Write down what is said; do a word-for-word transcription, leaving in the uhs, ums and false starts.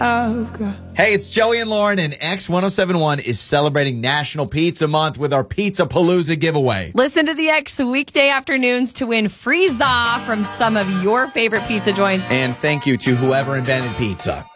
I've got. Hey, it's Joey and Lauren, and X ten seventy-one is celebrating National Pizza Month with our Pizza Palooza giveaway. Listen to the X weekday afternoons to win free za from some of your favorite pizza joints. And thank you to whoever invented pizza.